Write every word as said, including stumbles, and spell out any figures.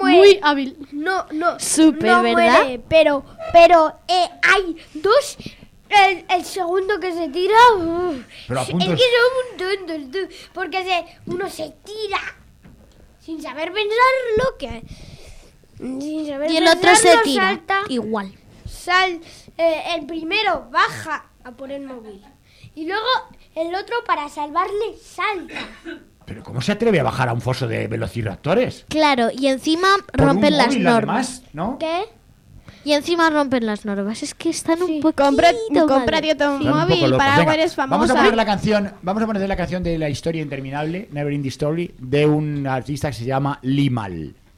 muere. Muy hábil. No, no. Súper, no ¿verdad? muere, pero, pero eh, hay dos. El, el segundo que se tira. Uf, Pero a es punto que es- son un tontos, tú, porque se, uno se tira sin saber pensar lo que. Sin saber Y el otro se pensarlo, tira. salta. Igual. Sal, eh, el primero baja a por el móvil y luego el otro para salvarle salta. Pero ¿cómo se atreve a bajar a un foso de velociraptores? Claro, y encima Por un rompen las móvil, normas. además, ¿no? ¿Qué? Y encima rompen las normas. Es que están un poquito Compra, mal. cómprate otro Están un poco móvil, locos. para Venga, algo eres Vamos a famosa. poner la canción, vamos a poner la canción de La historia interminable, Never Ending Story, de un artista que se llama Limal.